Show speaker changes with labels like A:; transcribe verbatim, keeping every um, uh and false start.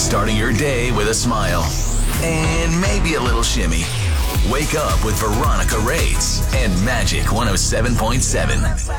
A: starting your day with a smile and maybe a little shimmy. Wake up with Veronica Reyes and Magic one oh seven point seven.